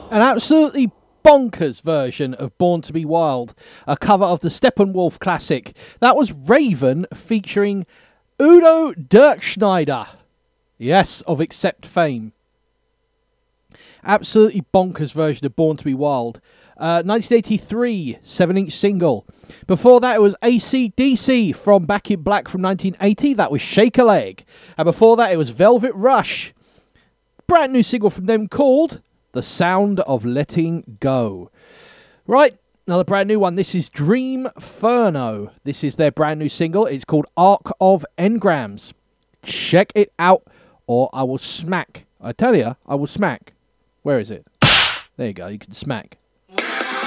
An absolutely bonkers version of Born to Be Wild, a cover of the Steppenwolf classic. That was Raven featuring Udo Dirkschneider. Yes, of Accept fame. Absolutely bonkers version of Born to Be Wild. 1983, 7-inch single. Before that, it was AC/DC from Back in Black from 1980. That was Shake a Leg. And before that, it was Velvet Rush. Brand new single from them called The Sound of Letting Go. Right, another brand new one. This is Dreamferno. This is their brand new single. It's called Arc of Engrams. Check it out, or I will smack. I tell you, I will smack. Where is it? There you go, you can smack.